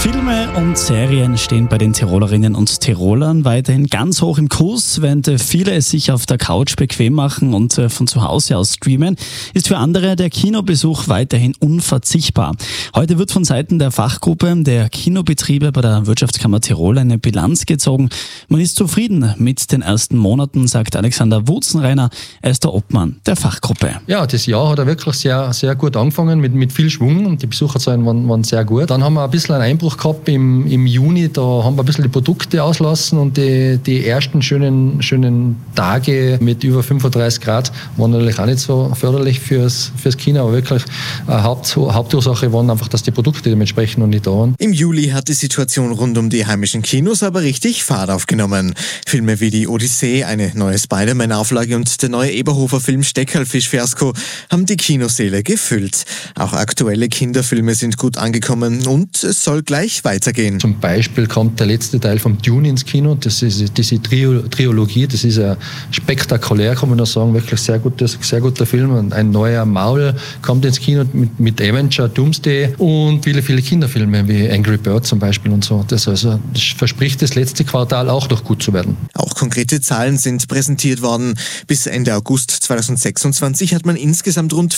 Filme und Serien stehen bei den Tirolerinnen und Tirolern weiterhin ganz hoch im Kurs. Während viele es sich auf der Couch bequem machen und von zu Hause aus streamen, ist für andere der Kinobesuch weiterhin unverzichtbar. Heute wird von Seiten der Fachgruppe der Kinobetriebe bei der Wirtschaftskammer Tirol eine Bilanz gezogen. Man ist zufrieden mit den ersten Monaten, sagt Alexander Wutzenreiner. Er ist der Obmann der Fachgruppe. Ja, das Jahr hat er wirklich sehr, sehr gut angefangen, mit viel Schwung, und die Besucherzahlen waren sehr gut. Dann haben wir ein bisschen einen Einbruch gehabt im Juni, da haben wir ein bisschen die Produkte auslassen, und die ersten schönen Tage mit über 35 Grad waren natürlich auch nicht so förderlich fürs Kino, aber wirklich Hauptursache waren einfach, dass die Produkte dementsprechend noch nicht da waren. Im Juli hat die Situation rund um die heimischen Kinos aber richtig Fahrt aufgenommen. Filme wie die Odyssee, eine neue Spider-Man-Auflage und der neue Eberhofer-Film Steckerlfisch-Fiasko haben die Kinosäle gefüllt. Auch aktuelle Kinderfilme sind gut angekommen und es soll gleich weitergehen. Zum Beispiel kommt der letzte Teil vom Dune ins Kino. Das ist diese Trilogie, das ist ja spektakulär, kann man nur sagen, wirklich sehr guter Film. Und ein neuer Maul kommt ins Kino mit Avenger, Doomsday und viele Kinderfilme wie Angry Bird zum Beispiel und so. Das verspricht das letzte Quartal auch noch gut zu werden. Auch konkrete Zahlen sind präsentiert worden. Bis Ende August 2026 hat man insgesamt rund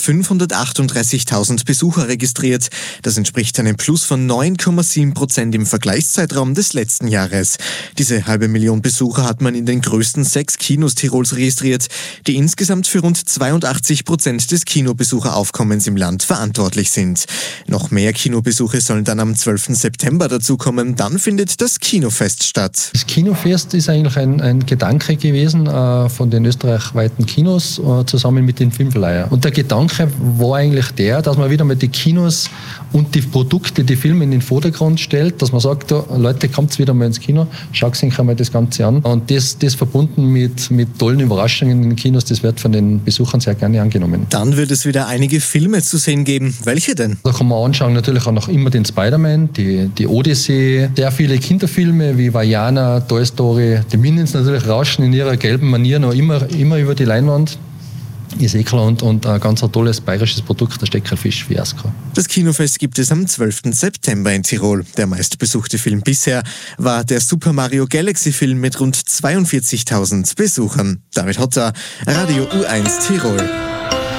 538.000 Besucher registriert. Das entspricht einem Plus von 9,7% im Vergleichszeitraum des letzten Jahres. Diese 500.000 Besucher hat man in den größten 6 Kinos Tirols registriert, die insgesamt für rund 82% des Kinobesucheraufkommens im Land verantwortlich sind. Noch mehr Kinobesuche sollen dann am 12. September dazukommen. Dann findet das Kinofest statt. Das Kinofest ist eigentlich ein Gedanke gewesen von den österreichweiten Kinos zusammen mit den Filmverleihern. Und der Gedanke war eigentlich dass man wieder mal die Kinos und die Produkte, die Filme in den Vordergrund stellt, dass man sagt, Leute, kommt wieder mal ins Kino, schaut sich einmal das Ganze an. Und das verbunden mit tollen Überraschungen in den Kinos, das wird von den Besuchern sehr gerne angenommen. Dann wird es wieder einige Filme zu sehen geben. Welche denn? Da kann man anschauen, natürlich auch noch immer den Spider-Man, die Odyssee, sehr viele Kinderfilme wie Vaiana, Toy Story, die Minions natürlich rauschen in ihrer gelben Manier noch immer über die Leinwand. Ist eh klar, und ein ganz tolles bayerisches Produkt, der Steckerlfisch-Fiasko. Das Kinofest gibt es am 12. September in Tirol. Der meistbesuchte Film bisher war der Super Mario Galaxy-Film mit rund 42.000 Besuchern. David Hotter, Radio U1 Tirol.